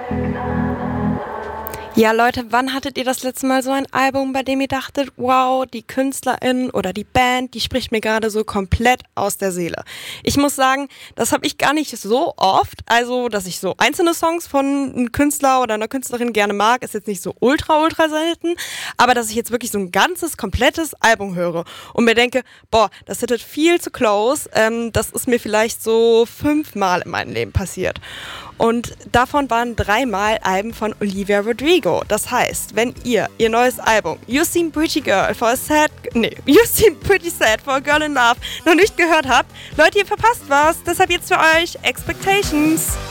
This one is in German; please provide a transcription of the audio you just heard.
Ja, Leute, wann hattet ihr das letzte Mal so ein Album, bei dem ihr dachtet, wow, die Künstlerin oder die Band, die spricht mir gerade so komplett aus der Seele? Ich muss sagen, das habe ich gar nicht so oft. Also, dass ich so einzelne Songs von einem Künstler oder einer Künstlerin gerne mag, ist jetzt nicht so ultra selten. Aber dass ich jetzt wirklich so ein ganzes, komplettes Album höre und mir denke, boah, das hittet viel zu close, das ist mir vielleicht so 5-mal in meinem Leben passiert. Und davon waren 3-mal Alben von Olivia Rodrigo. Das heißt, wenn ihr neues Album You Seem Pretty Sad for a Girl in Love noch nicht gehört habt, Leute, ihr verpasst was. Deshalb jetzt für euch Expectations.